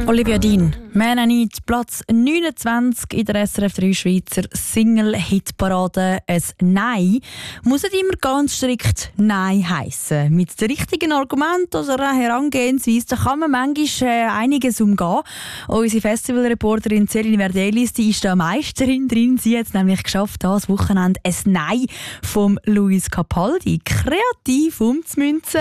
Olivia Dean, «Man I Need», Platz 29 in der SRF 3 Schweizer Single-Hitparade. Ein Nein muss nicht immer ganz strikt Nein heissen. Mit den richtigen Argumenten oder einer Herangehensweise da kann man manchmal einiges umgehen. Unsere Festivalreporterin Celine Verdelis, die ist da Meisterin drin. Sie hat es nämlich geschafft, dieses Wochenende ein Nein vom Luis Capaldi kreativ umzumünzen.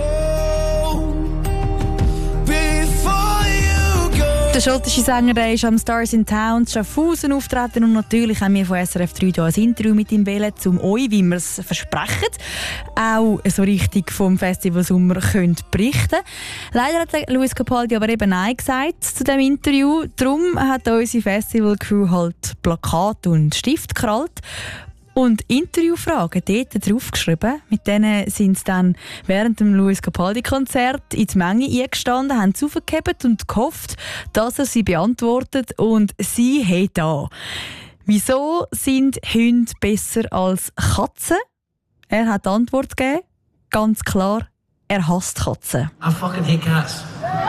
Der schottische Sänger ist am Stars in Town Schaffhausen auftreten und natürlich haben wir von SRF 3 hier ein Interview mit ihm wählen, um euch, wie wir es versprechen, auch so richtig vom Festival Sommer berichten. Leider hat Luis Capaldi aber eben Nein gesagt zu diesem Interview. Darum hat unsere Festival-Crew halt Plakat und Stift gekrallt und Interviewfragen dort draufgeschrieben. Mit denen sind sie dann während dem Luis Capaldi-Konzert in die Menge eingestanden, haben sie aufgehebt und gehofft, dass er sie beantwortet. Und sie hat da. Wieso sind Hunde besser als Katzen? Er hat die Antwort gegeben. Ganz klar, er hasst Katzen. I fucking hate cats.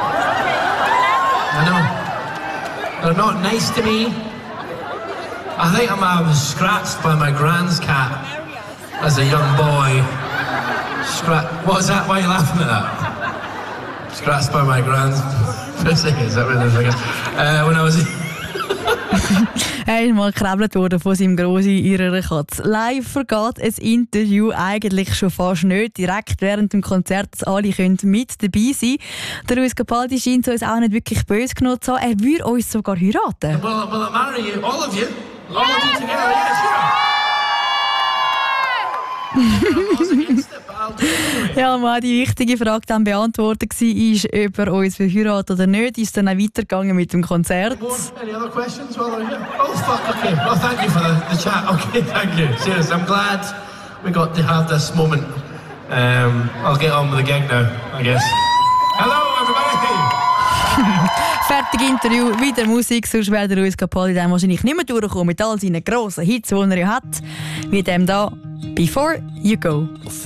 I know. They're not nice to me. I think I was scratched by my grand's cat as a young boy. What is that? Why are you laughing at that? Scratched by my grand's pussy. Is that what it is? When I was... Er ist mal gekrebelt worden von seinem Grossi ihrer Katze. Live vergeht ein Interview eigentlich schon fast nicht. Direkt während dem Konzert, dass alle mit dabei sein können. Der Luis Capaldi scheint uns auch nicht wirklich böse genommen zu haben. Er würde uns sogar heiraten. Well, I marry you, all of you. All of you together, yeah, sure. Ja, mal die wichtige Frage dann beantwortet war, ob er uns heiraten oder nicht. Ist dann auch weitergegangen mit dem Konzert. Any other questions while we're here? Oh, fuck, okay. Well, thank you for the chat. Okay, thank you. Serious, I'm glad we got to have this moment. I'll get on with the gig now, I guess. Hello, everybody! Fertig Interview, wieder Musik, sonst wäre der Luis Capaldi dann wahrscheinlich nicht mehr durchkommen mit all seinen grossen Hits, die er ja hat, wie dem da «Before You Go».